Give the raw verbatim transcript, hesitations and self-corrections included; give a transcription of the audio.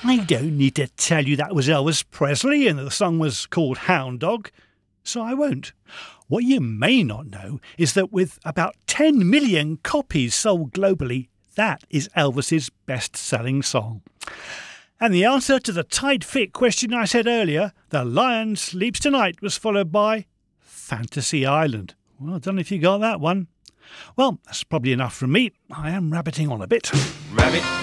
I don't need to tell you that was Elvis Presley and the song was called Hound Dog, so I won't. What you may not know is that with about ten million copies sold globally, that is Elvis's best-selling song. And the answer to the tight fit question I said earlier, The Lion Sleeps Tonight, was followed by Fantasy Island. Well, I don't know if you got that one. Well, that's probably enough from me. I am rabbiting on a bit. Rabbit,